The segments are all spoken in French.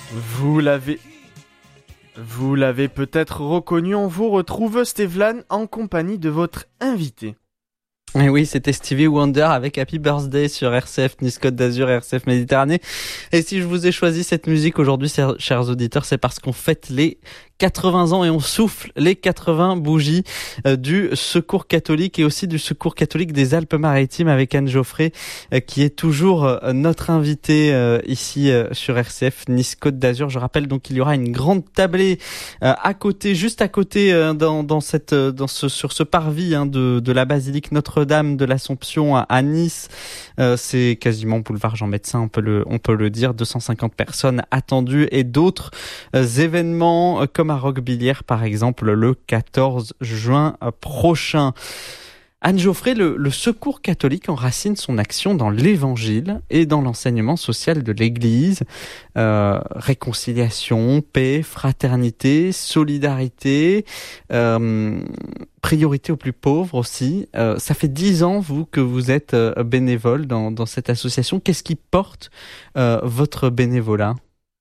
Vous l'avez peut-être reconnu, on vous retrouve Stevlan en compagnie de votre invité. Et oui, c'était Stevie Wonder avec Happy Birthday sur RCF Nice Côte d'Azur et RCF Méditerranée. Et si je vous ai choisi cette musique aujourd'hui, chers auditeurs, c'est parce qu'on fête les 80 ans et on souffle les 80 bougies du Secours catholique et aussi du Secours catholique des Alpes-Maritimes avec Anne Geoffrey qui est toujours notre invitée ici sur RCF Nice Côte d'Azur. Je rappelle donc qu'il y aura une grande tablée juste à côté sur ce parvis de la basilique Notre-Dame de l'Assomption à Nice. C'est quasiment boulevard Jean Médecin, on peut le dire. 250 personnes attendues et d'autres événements comme à Roquebillière par exemple le 14 juin prochain. Anne Geoffrey, le Secours catholique enracine son action dans l'Évangile et dans l'enseignement social de l'Église. Réconciliation, paix, fraternité, solidarité, priorité aux plus pauvres aussi. Ça fait 10 ans, vous, que vous êtes bénévole dans cette association. Qu'est-ce qui porte votre bénévolat ?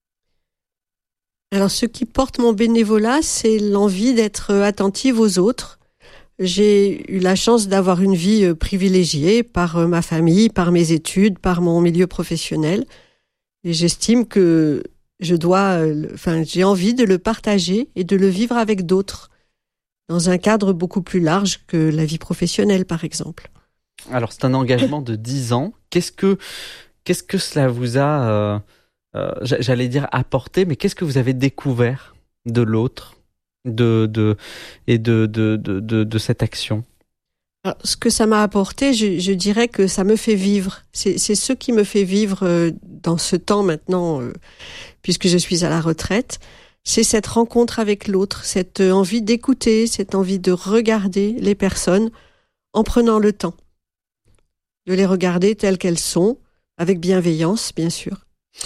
Alors, ce qui porte mon bénévolat, c'est l'envie d'être attentive aux autres. J'ai eu la chance d'avoir une vie privilégiée par ma famille, par mes études, par mon milieu professionnel. Et j'estime que j'ai envie de le partager et de le vivre avec d'autres, dans un cadre beaucoup plus large que la vie professionnelle, par exemple. Alors, c'est un engagement de 10 ans. Qu'est-ce que cela vous a... j'allais dire apporter, mais qu'est-ce que vous avez découvert de l'autre, de cette action ? Alors, ce que ça m'a apporté, je dirais que ça me fait vivre. C'est ce qui me fait vivre dans ce temps maintenant, puisque je suis à la retraite. C'est cette rencontre avec l'autre, cette envie d'écouter, cette envie de regarder les personnes en prenant le temps de les regarder telles qu'elles sont, avec bienveillance, bien sûr.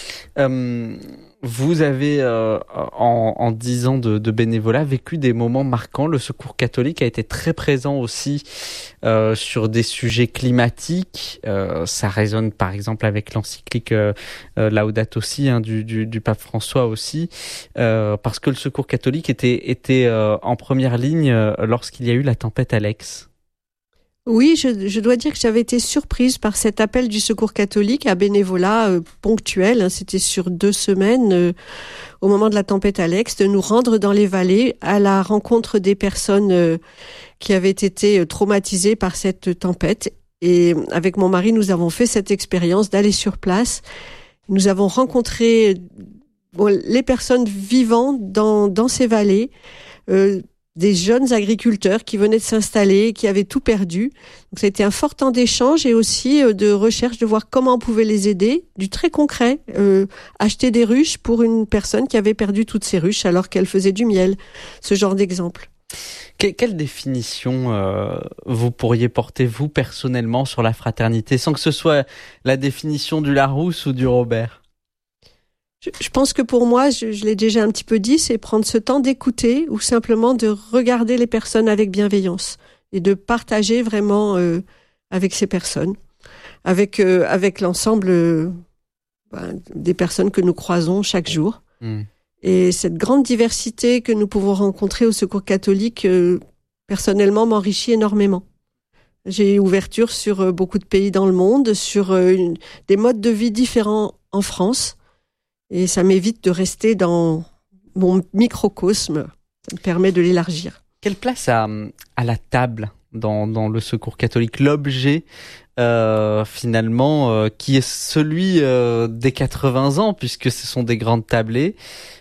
Vous avez, en 10 ans de bénévolat, vécu des moments marquants. Le Secours catholique a été très présent aussi sur des sujets climatiques. Ça résonne par exemple avec l'encyclique Laudato Si du pape François aussi, parce que le Secours catholique était en première ligne lorsqu'il y a eu la tempête Alex. Oui, je dois dire que j'avais été surprise par cet appel du Secours catholique à bénévolat ponctuel. C'était sur 2 semaines, au moment de la tempête Alex, de nous rendre dans les vallées à la rencontre des personnes qui avaient été traumatisées par cette tempête. Et avec mon mari, nous avons fait cette expérience d'aller sur place. Nous avons rencontré les personnes vivant dans ces vallées, des jeunes agriculteurs qui venaient de s'installer, qui avaient tout perdu. Donc ça a été un fort temps d'échange et aussi de recherche de voir comment on pouvait les aider, du très concret. Acheter des ruches pour une personne qui avait perdu toutes ses ruches alors qu'elle faisait du miel. Ce genre d'exemple. Quelle définition vous pourriez porter, vous, personnellement, sur la fraternité, sans que ce soit la définition du Larousse ou du Robert ? Je pense que pour moi, je l'ai déjà un petit peu dit, c'est prendre ce temps d'écouter ou simplement de regarder les personnes avec bienveillance et de partager vraiment avec ces personnes, avec l'ensemble des personnes que nous croisons chaque jour. Et cette grande diversité que nous pouvons rencontrer au Secours catholique, personnellement, m'enrichit énormément. J'ai ouverture sur beaucoup de pays dans le monde, sur des modes de vie différents en France. Et ça m'évite de rester dans mon microcosme. Ça me permet de l'élargir. Quelle place a la table dans le Secours catholique, l'objet finalement qui est celui des 80 ans, puisque ce sont des grandes tablées.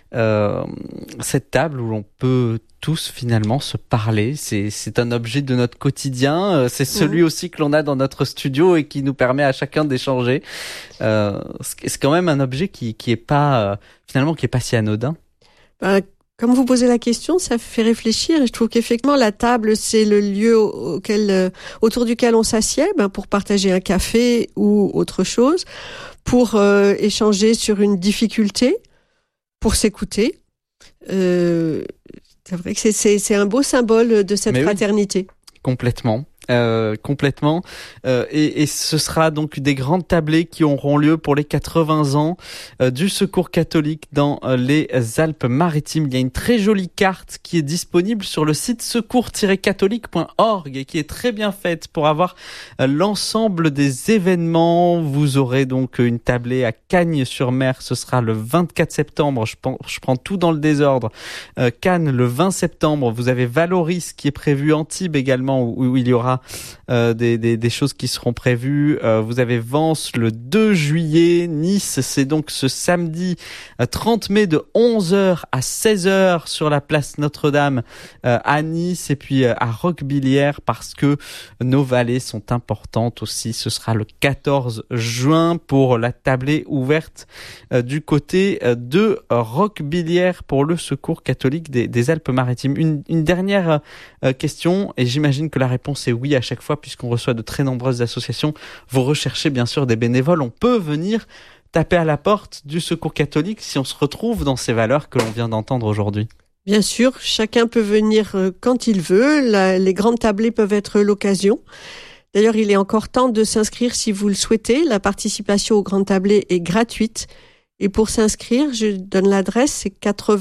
Cette table où l'on peut tous finalement se parler, c'est un objet de notre quotidien, c'est celui aussi que l'on a dans notre studio et qui nous permet à chacun d'échanger. C'est quand même un objet qui est pas finalement qui est pas si anodin. Comme vous posez la question, ça fait réfléchir. Et je trouve qu'effectivement, la table, c'est le lieu autour duquel on s'assied pour partager un café ou autre chose, pour échanger sur une difficulté, pour s'écouter. C'est vrai que c'est un beau symbole de cette fraternité. Oui, complètement. complètement. Et ce sera donc des grandes tablées qui auront lieu pour les 80 ans du Secours catholique dans les Alpes-Maritimes. Il y a une très jolie carte qui est disponible sur le site secours-catholique.org et qui est très bien faite pour avoir l'ensemble des événements. Vous aurez donc une tablée à Cagnes-sur-Mer, ce sera le 24 septembre, je prends tout dans le désordre. Cannes le 20 septembre, vous avez Valoris qui est prévu, Antibes également où il y aura des choses qui seront prévues. Vous avez Vence le 2 juillet, Nice c'est donc ce samedi 30 mai de 11h à 16h sur la place Notre-Dame à Nice, et puis à Roquebillière parce que nos vallées sont importantes aussi. Ce sera le 14 juin pour la tablée ouverte du côté de Roquebillière pour le Secours catholique des Alpes-Maritimes. Une dernière question, et j'imagine que la réponse est oui à chaque fois puisqu'on reçoit de très nombreuses associations. Vous recherchez bien sûr des bénévoles. On peut venir taper à la porte du Secours catholique si on se retrouve dans ces valeurs que l'on vient d'entendre aujourd'hui. Bien sûr, chacun peut venir quand il veut. Les grandes tablées peuvent être l'occasion. D'ailleurs, il est encore temps de s'inscrire si vous le souhaitez. La participation aux grandes tablées est gratuite. Et pour s'inscrire, je donne l'adresse, c'est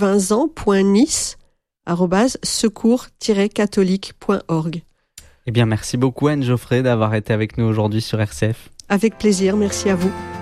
80ans.nice@secours-catholique.org. Eh bien, merci beaucoup Anne Geoffrey d'avoir été avec nous aujourd'hui sur RCF. Avec plaisir, merci à vous.